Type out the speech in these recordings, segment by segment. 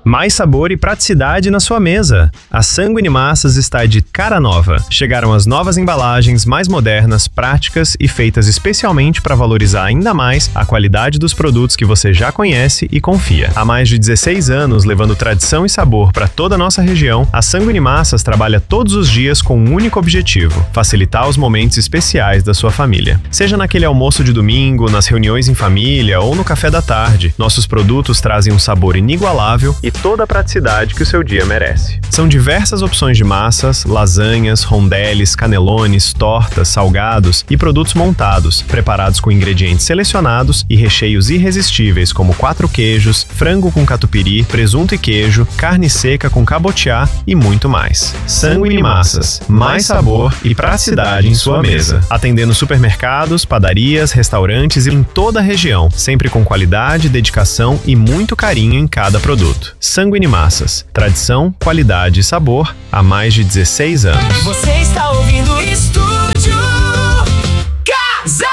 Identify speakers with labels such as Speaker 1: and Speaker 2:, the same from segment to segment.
Speaker 1: Mais sabor e praticidade na sua mesa. A Sanguine Massas está de cara nova. Chegaram as novas embalagens mais modernas, práticas e feitas especialmente para valorizar ainda mais a qualidade dos produtos que você já conhece e confia. Há mais de 16 anos, levando tradição e sabor para toda a nossa região, a Sanguine Massas trabalha todos os dias com um único objetivo: facilitar os momentos especiais da sua família. Seja naquele almoço de domingo, nas reuniões em família ou no café da tarde, nossos produtos trazem um sabor inigualável e toda a praticidade que o seu dia merece. São diversas opções de massas, lasanhas, rondeles, canelones, tortas, salgados e produtos montados, preparados com ingredientes selecionados e recheios irresistíveis como 4 queijos, frango com catupiry, presunto e queijo, carne seca com cabotiá e muito mais. Sanguine Massas, mais sabor e praticidade em sua mesa. Atendendo supermercados, padarias, restaurantes e em toda a região, sempre com qualidade, dedicação e muito carinho em cada produto. Sanguine Massas, tradição, qualidade e sabor há mais de 16 anos.
Speaker 2: Você está ouvindo Estúdio Casa.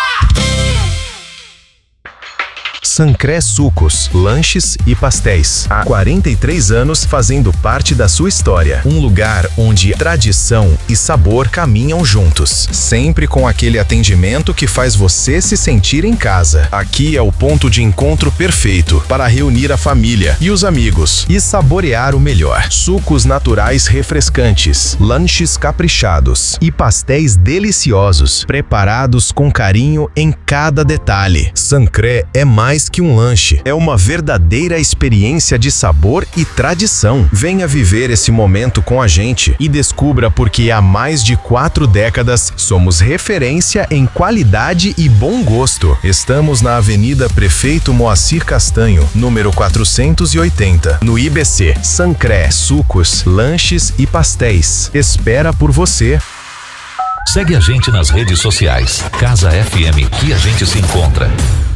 Speaker 3: Sancré Sucos, lanches e pastéis. Há 43 anos fazendo parte da sua história. Um lugar onde tradição e sabor caminham juntos. Sempre com aquele atendimento que faz você se sentir em casa. Aqui é o ponto de encontro perfeito para reunir a família e os amigos e saborear o melhor. Sucos naturais refrescantes, lanches caprichados e pastéis deliciosos, preparados com carinho em cada detalhe. Sancré é mais que um lanche, é uma verdadeira experiência de sabor e tradição. Venha viver esse momento com a gente e descubra porque há mais de 4 décadas somos referência em qualidade e bom gosto. Estamos na Avenida Prefeito Moacir Castanho, número 480, no IBC. Sancré Sucos, lanches e pastéis. Espera por você.
Speaker 4: Segue a gente nas redes sociais. Casa FM, que a gente se encontra.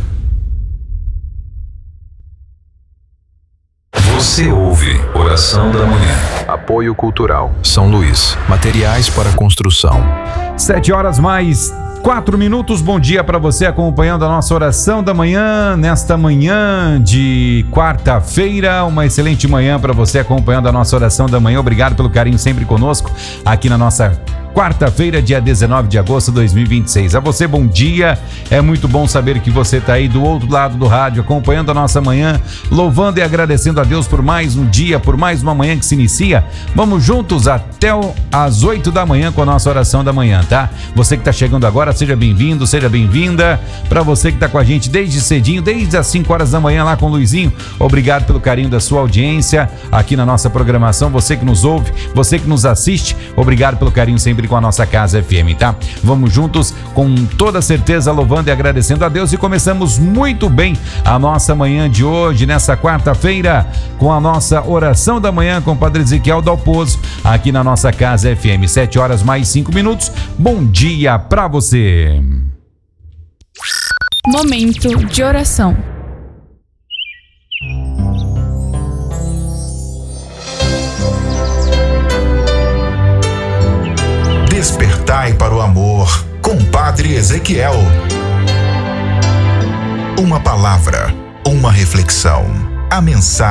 Speaker 4: Você ouve Oração da Manhã.
Speaker 3: Apoio Cultural São Luís. Materiais para construção.
Speaker 5: 7h mais 4 minutos. Bom dia para você acompanhando a nossa Oração da Manhã nesta manhã de quarta-feira. Uma excelente manhã para você acompanhando a nossa Oração da Manhã. Obrigado pelo carinho sempre conosco aqui na nossa quarta-feira, dia 19 de agosto de 2026. A você, bom dia. É muito bom saber que você está aí do outro lado do rádio, acompanhando a nossa manhã, louvando e agradecendo a Deus por mais um dia, por mais uma manhã que se inicia. Vamos juntos até às 8 da manhã com a nossa Oração da Manhã, tá? Você que está chegando agora, seja bem-vindo, seja bem-vinda. Para você que está com a gente desde cedinho, desde as 5 horas da manhã lá com o Luizinho, obrigado pelo carinho da sua audiência aqui na nossa programação. Você que nos ouve, você que nos assiste, obrigado pelo carinho sempre com a nossa Casa FM, tá? Vamos juntos com toda certeza louvando e agradecendo a Deus e começamos muito bem a nossa manhã de hoje, nessa quarta-feira, com a nossa Oração da Manhã com o Padre Ezequiel Dalpozo, aqui na nossa Casa FM. 7h mais 5 minutos. Bom dia pra você.
Speaker 6: Momento de oração.
Speaker 7: Despertai para o amor com Padre Ezequiel. Uma palavra, uma reflexão, a mensagem